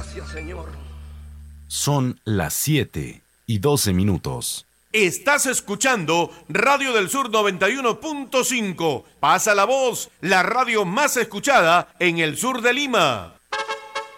Gracias, Señor. Son las 7:12. Estás escuchando Radio del Sur 91.5. Pasa la voz, la radio más escuchada en el sur de Lima.